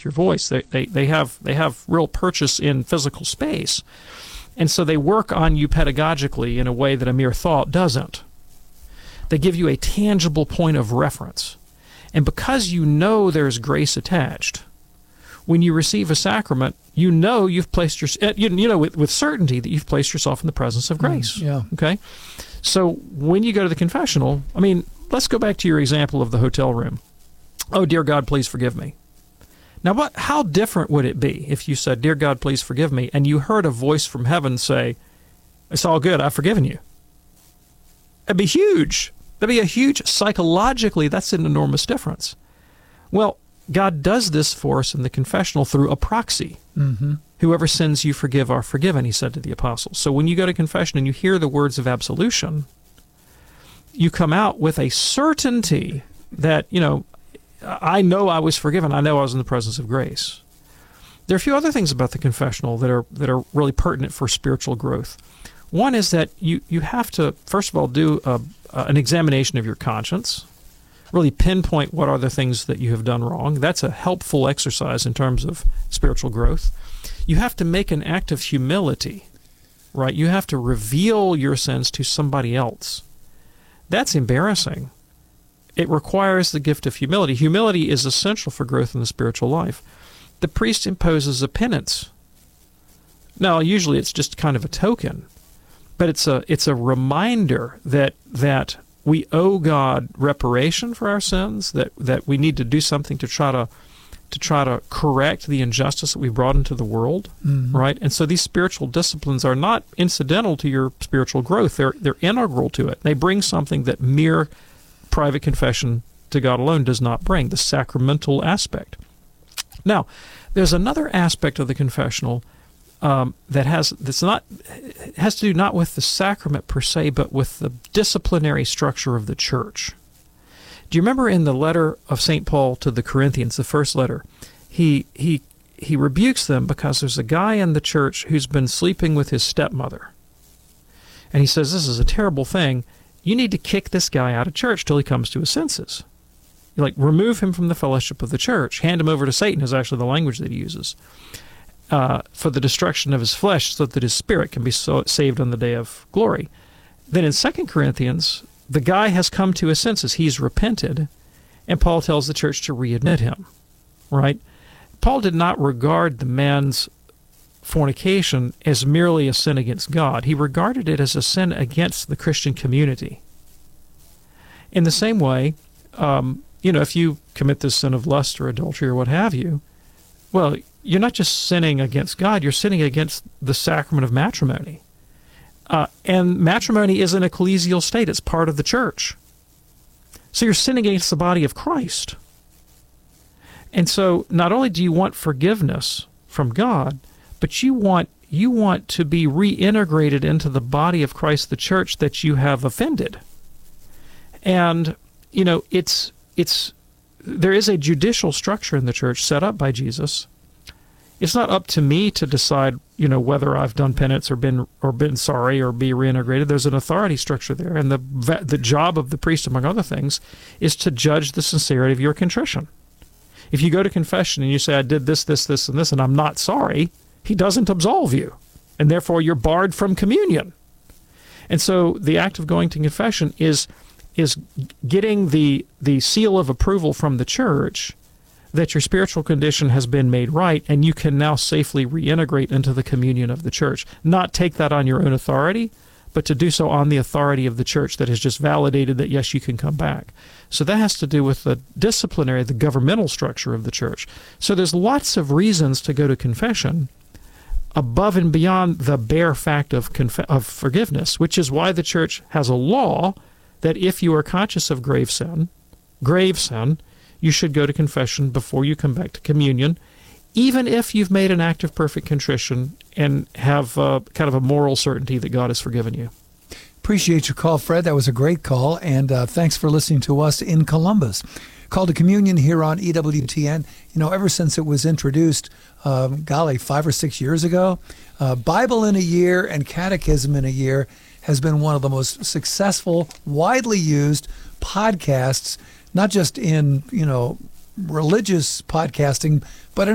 your voice. They have real purchase in physical space. And so they work on you pedagogically in a way that a mere thought doesn't. They give you a tangible point of reference. And because you know there's grace attached, when you receive a sacrament, you know you've placed with certainty that you've placed yourself in the presence of grace. Yeah. Okay? So when you go to the confessional, let's go back to your example of the hotel room. Oh, dear God, please forgive me. Now, how different would it be if you said, dear God, please forgive me, and you heard a voice from heaven say, it's all good, I've forgiven you? That'd be huge. That'd be a huge, psychologically, that's an enormous difference. Well, God does this for us in the confessional through a proxy. Mm-hmm. Whoever sins you forgive are forgiven, he said to the apostles. So when you go to confession and you hear the words of absolution, you come out with a certainty that, I know I was forgiven. I know I was in the presence of grace. There are a few other things about the confessional that are really pertinent for spiritual growth. One is that you have to, first of all, do an examination of your conscience, really pinpoint what are the things that you have done wrong. That's a helpful exercise in terms of spiritual growth. You have to make an act of humility, right? You have to reveal your sins to somebody else. That's embarrassing. It requires the gift of humility. Humility is essential for growth in the spiritual life. The priest imposes a penance. Now, usually it's just kind of a token, but it's a reminder that we owe God reparation for our sins, that we need to do something to try to correct the injustice that we brought into the world, Mm-hmm. right? And so these spiritual disciplines are not incidental to your spiritual growth. They're integral to it. They bring something that mere private confession to God alone does not bring, the sacramental aspect. Now, there's another aspect of the confessional that has to do not with the sacrament per se, but with the disciplinary structure of the church. Do you remember in the letter of St. Paul to the Corinthians, the first letter, he rebukes them because there's a guy in the church who's been sleeping with his stepmother. And he says, this is a terrible thing. You need to kick this guy out of church till he comes to his senses. You remove him from the fellowship of the church. Hand him over to Satan is actually the language that he uses. For the destruction of his flesh, so that his spirit can be saved on the day of glory. Then in 2 Corinthians, the guy has come to his senses. He's repented, and Paul tells the church to readmit him, right? Paul did not regard the man's fornication as merely a sin against God. He regarded it as a sin against the Christian community. In the same way, if you commit the sin of lust or adultery or what have you, well, you're not just sinning against God, you're sinning against the sacrament of matrimony. And matrimony is an ecclesial state. It's part of the church. So you're sinning against the body of Christ. And so not only do you want forgiveness from God, but you want to be reintegrated into the body of Christ, the church that you have offended. And, there is a judicial structure in the church set up by Jesus. It's not up to me to decide, whether I've done penance or been sorry or be reintegrated. There's an authority structure there, and the job of the priest, among other things, is to judge the sincerity of your contrition. If you go to confession and you say, I did this, this, this, and this, and I'm not sorry, he doesn't absolve you, and therefore you're barred from communion. And so the act of going to confession is getting the seal of approval from the church that your spiritual condition has been made right, and you can now safely reintegrate into the communion of the church. Not take that on your own authority, but to do so on the authority of the church that has just validated that, yes, you can come back. So that has to do with the disciplinary, the governmental structure of the church. So there's lots of reasons to go to confession above and beyond the bare fact of forgiveness, which is why the church has a law that if you are conscious of grave sin, you should go to confession before you come back to communion, even if you've made an act of perfect contrition and have kind of a moral certainty that God has forgiven you. Appreciate your call, Fred. That was a great call, and thanks for listening to us in Columbus. Call to Communion here on EWTN. Ever since it was introduced, 5 or 6 years ago, Bible in a Year and Catechism in a Year has been one of the most successful, widely used podcasts, not just in, religious podcasting, but in